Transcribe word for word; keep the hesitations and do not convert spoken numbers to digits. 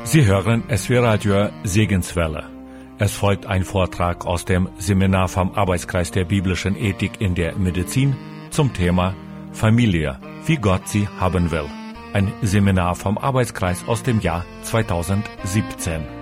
Sie hören S W Radio Segenswelle. Es folgt ein Vortrag aus dem Seminar vom Arbeitskreis der biblischen Ethik in der Medizin zum Thema Familie, wie Gott sie haben will. Ein Seminar vom Arbeitskreis aus dem Jahr zweitausendsiebzehn.